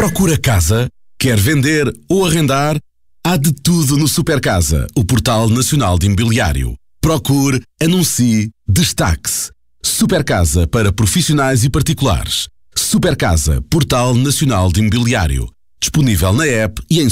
Procura casa? Quer vender ou arrendar? Há de tudo no Supercasa, o portal nacional de imobiliário. Procure, anuncie, destaque-se. Supercasa para profissionais e particulares. Supercasa, portal nacional de imobiliário. Disponível na app e em